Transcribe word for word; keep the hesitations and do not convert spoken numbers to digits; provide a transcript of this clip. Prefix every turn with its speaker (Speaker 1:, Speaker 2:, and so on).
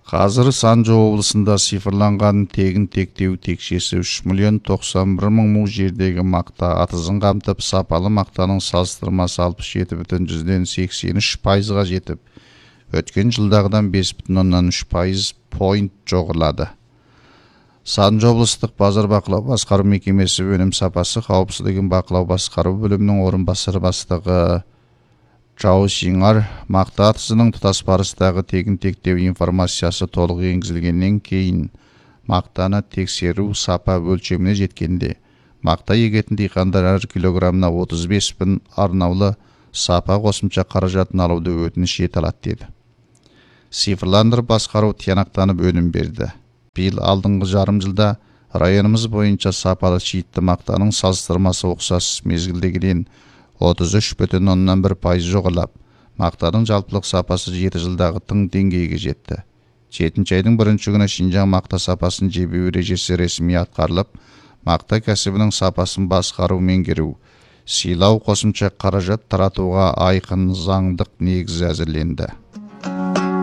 Speaker 1: Қазір Санжо облысында цифрланған тегін тектеу текшесі үш миллион тоқсан бір мың му жердегі мақта атызын қамтып, сапалы мақтаның салыстырмасы алпыс жеті бүтін жүзден сексен үш пайызға жетіп, өткен жылдағыдан бес бүтін оннан үш пайыз пойнт жоғарылады. Санжо облыстық базар бақылау басқару мекемесі өнім сапасы қауіпсіздігін бақылау басқару бөлімінің орынбасары бастығы Чао Сиңар мақта атысының тұтас барыстағы тегін тектеу информациясы толық енгізілгеннен кейін мақтаны тексеру сапа өлшеміне жеткенде мақта егетін диқандар әр килограммына отыз бес мың арнаулы сапа қосымша қаражатын алуды өтініш ете алады деді. Цифрландырып басқару тиянақтанып өнім берді. Биыл алдыңғы жарым жылда районымыз бойынша сапалы шиітті мақтаның салыстырмасы ұқсас мезгілдегіден отыз үш бүтін оннан бір пайыз жоғарылап, мақтаның жалпылық сапасы жеті жылдағы тың деңгейге жетті. жетінші айдың бірінші күні Шинжаң мақта сапасын жебеу ережесі ресми атқарылып, мақта кәсібінің сапасын басқару меңгеру, сыйлау қосымша қаражат таратуға айқын заңдық негіз әзірленді.